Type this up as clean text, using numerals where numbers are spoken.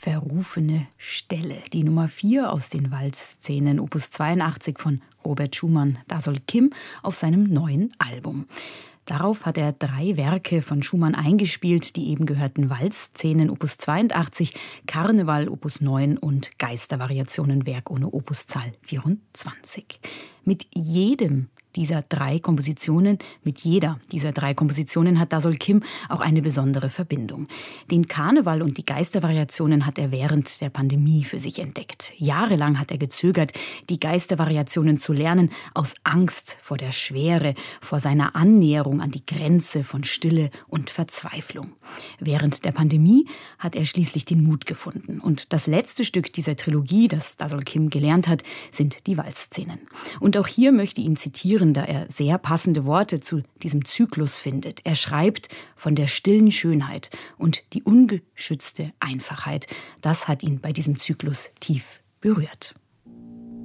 Verrufene Stelle, die Nummer 4 aus den Walzszenen, Opus 82 von Robert Schumann, Dasol Kim, auf seinem neuen Album. Darauf hat er 3 Werke von Schumann eingespielt, die eben gehörten Walzszenen, Opus 82, Karneval, Opus 9 und Geistervariationen, Werk ohne Opuszahl 24. Mit jeder dieser drei Kompositionen hat Dasol Kim auch eine besondere Verbindung. Den Karneval und die Geistervariationen hat er während der Pandemie für sich entdeckt. Jahrelang hat er gezögert, die Geistervariationen zu lernen, aus Angst vor der Schwere, vor seiner Annäherung an die Grenze von Stille und Verzweiflung. Während der Pandemie hat er schließlich den Mut gefunden. Und das letzte Stück dieser Trilogie, das Dasol Kim gelernt hat, sind die Walzszenen. Und auch hier möchte ich ihn zitieren, da er sehr passende Worte zu diesem Zyklus findet. Er schreibt von der stillen Schönheit und die ungeschützte Einfachheit. Das hat ihn bei diesem Zyklus tief berührt.